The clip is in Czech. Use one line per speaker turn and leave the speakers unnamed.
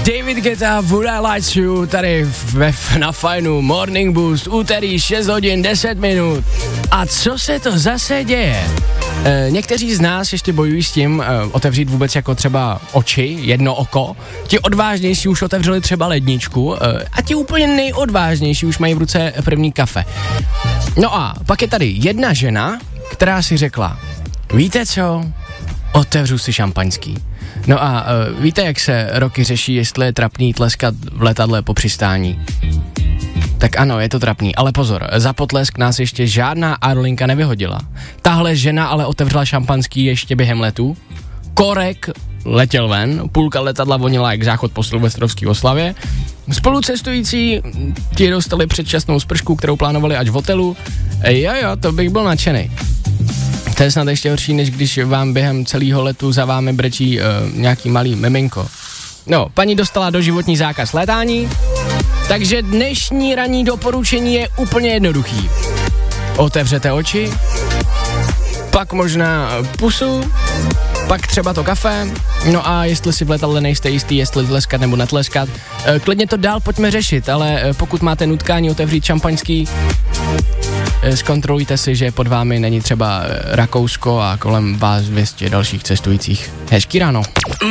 David Guetta, Would I Lie to You, tady na Fajnu, Morning Boost, úterý 6 hodin 10 minut. A co se to zase děje? Někteří z nás ještě bojují s tím otevřít vůbec jako třeba oči, jedno oko. Ti odvážnější už otevřeli třeba ledničku a ti úplně nejodvážnější už mají v ruce první kafe. No a pak je tady jedna žena, která si řekla, víte co, otevřu si šampaňský. No a víte, jak se roky řeší, jestli je trapný tleskat v letadle po přistání? Tak ano, je to trapný, ale pozor, za potlesk nás ještě žádná aerolinka nevyhodila. Tahle žena ale otevřela šampanský ještě během letu. Korek letěl ven, půlka letadla vonila jak záchod po silvestrovské oslavě. Spolucestující ti dostali předčasnou spršku, kterou plánovali až v hotelu. Jo, to bych byl nadšenej. To je snad ještě horší, než když vám během celého letu za vámi brečí nějaký malý miminko. No, paní dostala doživotní zákaz létání, takže dnešní ranní doporučení je úplně jednoduchý. Otevřete oči, pak možná pusu, pak třeba to kafe, no a jestli si v letadle nejste jistý, jestli tleskat nebo netleskat, klidně to dál pojďme řešit, ale pokud máte nutkání otevřít šampaňský, zkontrolujte si, že pod vámi není třeba Rakousko a kolem vás 200 dalších cestujících. Hezký ráno.